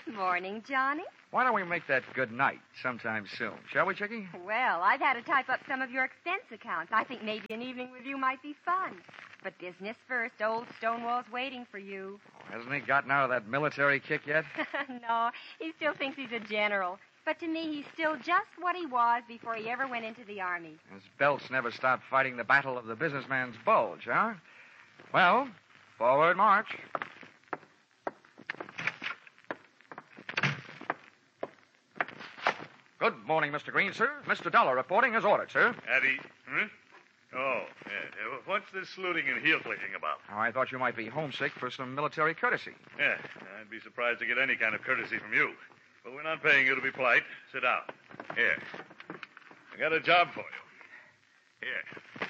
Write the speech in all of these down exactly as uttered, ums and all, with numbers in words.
Morning, Johnny. Why don't we make that good night sometime soon? Shall we, Chickie? Well, I've had to type up some of your expense accounts. I think maybe an evening with you might be fun. But business first. Old Stonewall's waiting for you. Oh, hasn't he gotten out of that military kick yet? No, he still thinks he's a general. But to me, he's still just what he was before he ever went into the Army. His belts never stopped fighting the battle of the businessman's bulge, huh? Well, forward march. Good morning, Mister Green, sir. Mister Dollar reporting as ordered, sir. Addy, huh? Oh, yeah. What's this saluting and heel-clicking about? Oh, I thought you might be homesick for some military courtesy. Yeah, I'd be surprised to get any kind of courtesy from you. But we're not paying you to be polite. Sit down. Here. I got a job for you. Here.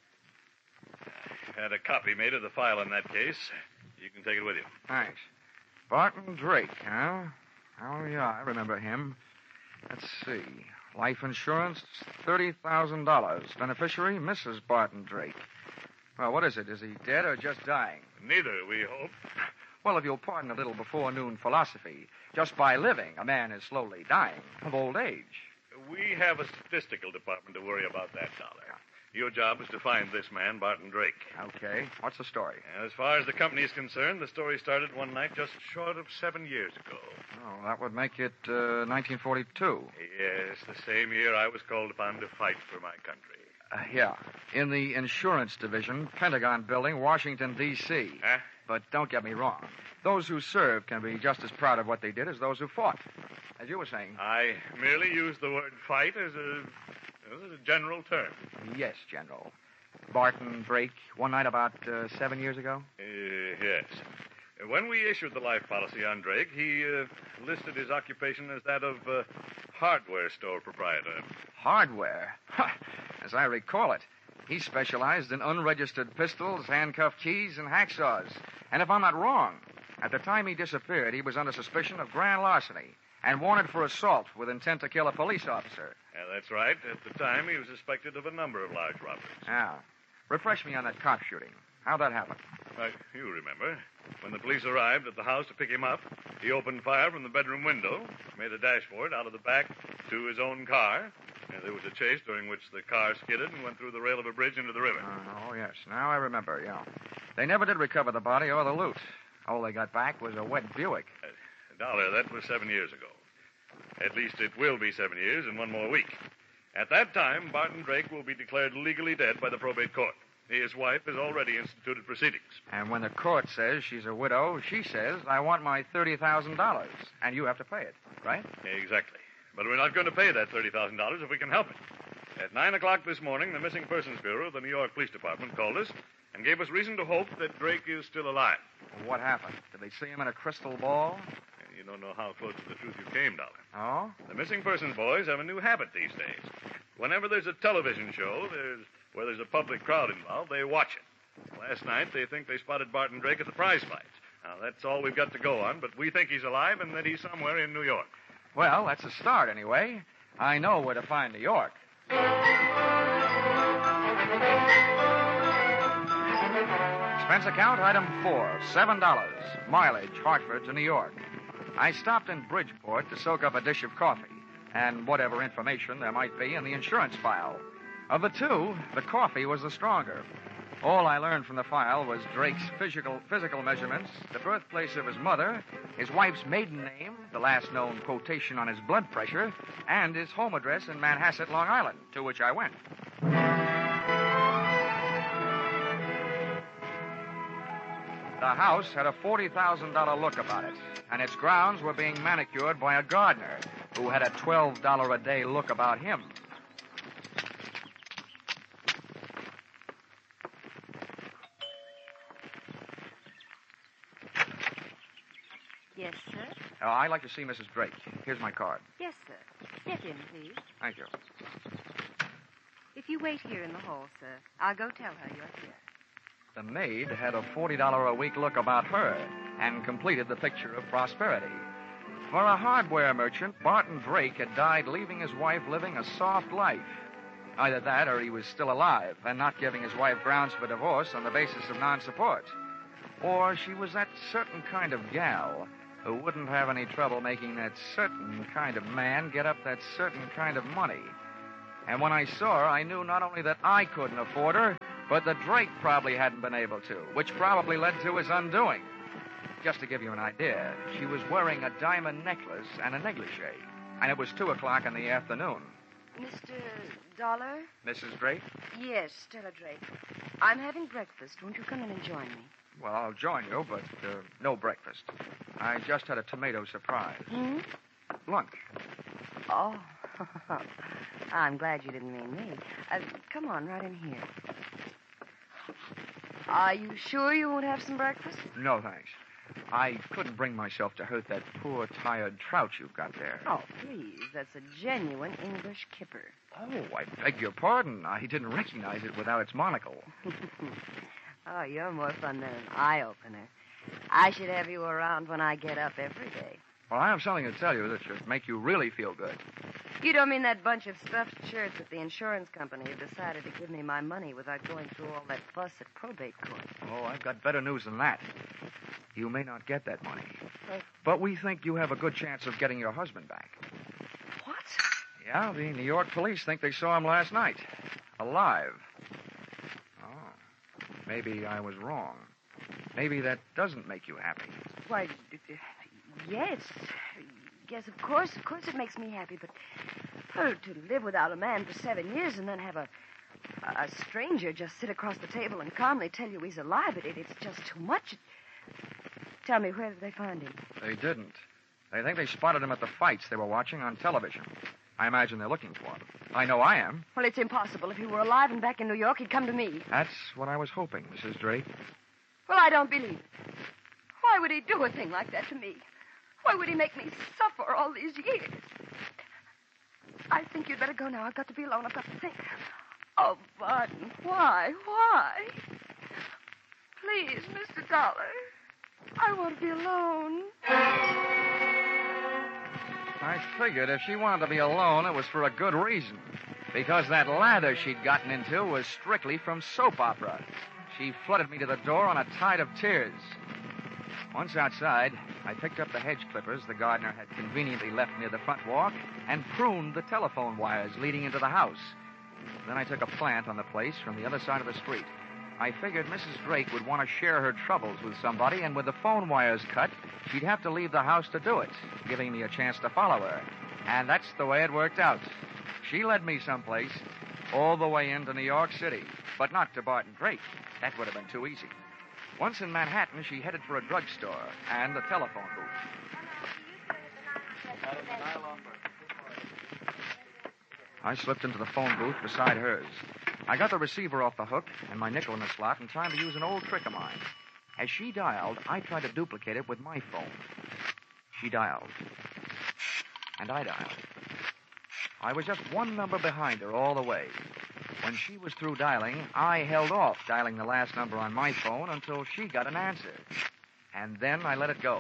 I had a copy made of the file in that case. You can take it with you. Thanks. Barton Drake, huh? Oh, yeah, I remember him. Let's see. Life insurance, thirty thousand dollars. Beneficiary, Missus Barton Drake. Well, what is it? Is he dead or just dying? Neither, we hope. Well, if you'll pardon a little before-noon philosophy, just by living, a man is slowly dying of old age. We have a statistical department to worry about that, Dollar. Your job is to find this man, Barton Drake. Okay. What's the story? As far as the company is concerned, the story started one night just short of seven years ago. Oh, that would make it uh, nineteen forty-two. Yes, the same year I was called upon to fight for my country. Uh, yeah. In the insurance division, Pentagon Building, Washington, D C Huh? But don't get me wrong. Those who served can be just as proud of what they did as those who fought. As you were saying. I merely used the word fight as a, as a general term. Yes, General. Barton Drake, one night about uh, seven years ago? Uh, yes. When we issued the life policy on Drake, he uh, listed his occupation as that of uh, hardware store proprietor. Hardware? As I recall it, he specialized in unregistered pistols, handcuff keys, and hacksaws. And if I'm not wrong, at the time he disappeared, he was under suspicion of grand larceny and wanted for assault with intent to kill a police officer. Yeah, that's right. At the time, he was suspected of a number of large robberies. Now, refresh me on that cop shooting. How'd that happen? Uh, you remember. When the police arrived at the house to pick him up, he opened fire from the bedroom window, made a dash for it out of the back to his own car. And there was a chase during which the car skidded and went through the rail of a bridge into the river. Uh, oh, yes. Now I remember, yeah. They never did recover the body or the loot. All they got back was a wet Buick. Uh, Dollar, that was seven years ago. At least it will be seven years in one more week. At that time, Barton Drake will be declared legally dead by the probate court. His wife has already instituted proceedings. And when the court says she's a widow, she says, I want my thirty thousand dollars, and you have to pay it, right? Exactly. But we're not going to pay that thirty thousand dollars if we can help it. At nine o'clock this morning, the Missing Persons Bureau of the New York Police Department called us and gave us reason to hope that Drake is still alive. What happened? Did they see him in a crystal ball? You don't know how close to the truth you came, Dollar. Oh? The Missing Persons boys have a new habit these days. Whenever there's a television show there's, where there's a public crowd involved, they watch it. Last night, they think they spotted Barton Drake at the prize fights. Now, that's all we've got to go on, but we think he's alive and that he's somewhere in New York. Well, that's a start, anyway. I know where to find New York. Expense account, item four, seven dollars. Mileage, Hartford to New York. I stopped in Bridgeport to soak up a dish of coffee and whatever information there might be in the insurance file. Of the two, the coffee was the stronger. All I learned from the file was Drake's physical, physical measurements, the birthplace of his mother, his wife's maiden name, the last known quotation on his blood pressure, and his home address in Manhasset, Long Island, to which I went. The house had a forty thousand dollars look about it, and its grounds were being manicured by a gardener who had a twelve dollars a day look about him. Yes, sir? Uh, I'd like to see Missus Drake. Here's my card. Yes, sir. Step in, please. Thank you. If you wait here in the hall, sir, I'll go tell her you're here. The maid had a forty dollars a week look about her and completed the picture of prosperity. For a hardware merchant, Barton Drake had died leaving his wife living a soft life. Either that or he was still alive and not giving his wife grounds for divorce on the basis of non-support. Or she was that certain kind of gal who wouldn't have any trouble making that certain kind of man get up that certain kind of money. And when I saw her, I knew not only that I couldn't afford her, but that Drake probably hadn't been able to, which probably led to his undoing. Just to give you an idea, she was wearing a diamond necklace and a negligee, and it was two o'clock in the afternoon. Mister Dollar? Missus Drake? Yes, Stella Drake. I'm having breakfast. Won't you come in and join me? Well, I'll join you, but uh, no breakfast. I just had a tomato surprise. Hmm? Lunch. Oh. I'm glad you didn't mean me. Uh, come on, right in here. Are you sure you won't have some breakfast? No, thanks. I couldn't bring myself to hurt that poor, tired trout you've got there. Oh, please. That's a genuine English kipper. Oh, I beg your pardon. I didn't recognize it without its monocle. Oh, you're more fun than an eye-opener. I should have you around when I get up every day. Well, I have something to tell you that should make you really feel good. You don't mean that bunch of stuffed shirts at the insurance company who decided to give me my money without going through all that fuss at probate court? Oh, I've got better news than that. You may not get that money. But, but we think you have a good chance of getting your husband back. what? Yeah, the New York police think they saw him last night. Alive. Oh, maybe I was wrong. Maybe that doesn't make you happy. Why, yes. Yes, of course. Of course it makes me happy, but oh, to live without a man for seven years and then have a a stranger just sit across the table and calmly tell you he's alive, it, it's just too much. Tell me, where did they find him? They didn't. They think they spotted him at the fights they were watching on television. I imagine they're looking for him. I know I am. Well, it's impossible. If he were alive and back in New York, he'd come to me. That's what I was hoping, Missus Drake. Well, I don't believe it. Why would he do a thing like that to me? Why would he make me suffer all these years? I think you'd better go now. I've got to be alone. I've got to think. Oh, Barton, why? Why? Please, Mister Dollar. I want to be alone. I figured if she wanted to be alone, it was for a good reason. Because that lather she'd gotten into was strictly from soap opera. She flooded me to the door on a tide of tears. Once outside, I picked up the hedge clippers the gardener had conveniently left near the front walk and pruned the telephone wires leading into the house. Then I took a plant on the place from the other side of the street. I figured Missus Drake would want to share her troubles with somebody, and with the phone wires cut, she'd have to leave the house to do it, giving me a chance to follow her. And that's the way it worked out. She led me someplace, all the way into New York City, but not to Barton Drake. That would have been too easy. Once in Manhattan, she headed for a drugstore and a telephone booth. I slipped into the phone booth beside hers. I got the receiver off the hook and my nickel in the slot in time to use an old trick of mine. As she dialed, I tried to duplicate it with my phone. She dialed. And I dialed. I was just one number behind her all the way. When she was through dialing, I held off dialing the last number on my phone until she got an answer. And then I let it go.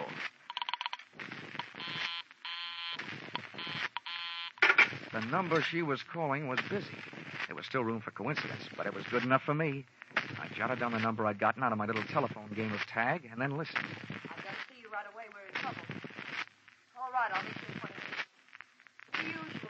The number she was calling was busy. There was still room for coincidence, but it was good enough for me. I jotted down the number I'd gotten out of my little telephone game of tag and then listened. I've got to see you right away. We're in trouble. All right, I'll meet you in twenty minutes. The usual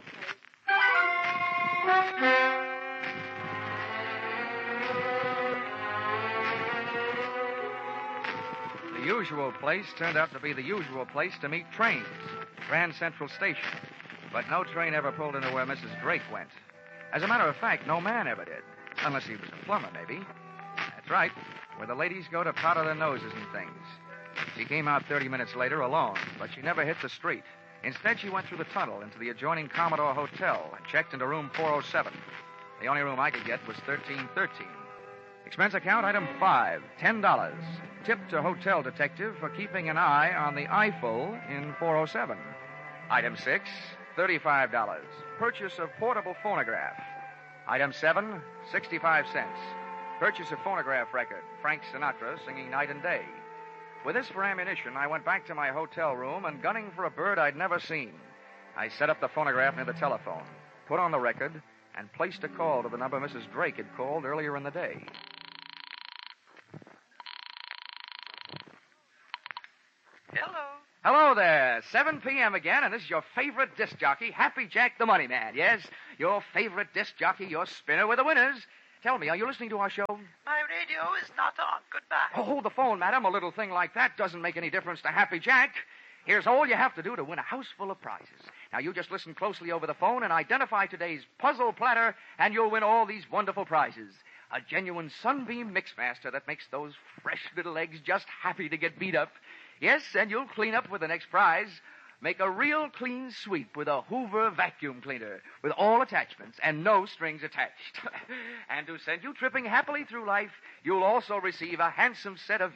place. The usual place turned out to be the usual place to meet trains, Grand Central Station. But no train ever pulled into where Missus Drake went. As a matter of fact, no man ever did. Unless he was a plumber, maybe. That's right, where the ladies go to powder their noses and things. She came out thirty minutes later alone, but she never hit the street. Instead, she went through the tunnel into the adjoining Commodore Hotel and checked into room four oh seven. The only room I could get was thirteen thirteen. Expense account item five, ten dollars. Tip to hotel detective for keeping an eye on the Eiffel in four oh seven. Item six, thirty-five dollars. Purchase of portable phonograph. Item seven, sixty-five cents. Purchase of phonograph record, Frank Sinatra singing night and day. With this for ammunition, I went back to my hotel room and gunning for a bird I'd never seen. I set up the phonograph near the telephone, put on the record, and placed a call to the number Missus Drake had called earlier in the day. Hello. Hello there. seven p.m. again, and this is your favorite disc jockey, Happy Jack the Money Man. Yes, your favorite disc jockey, your spinner with the winners. Tell me, are you listening to our show? My radio is not on. Goodbye. Oh, hold the phone, madam. A little thing like that doesn't make any difference to Happy Jack. Here's all you have to do to win a house full of prizes. Now, you just listen closely over the phone and identify today's puzzle platter, and you'll win all these wonderful prizes. A genuine Sunbeam Mixmaster that makes those fresh little eggs just happy to get beat up. Yes, and you'll clean up with the next prize. Make a real clean sweep with a Hoover vacuum cleaner with all attachments and no strings attached. And to send you tripping happily through life, you'll also receive a handsome set of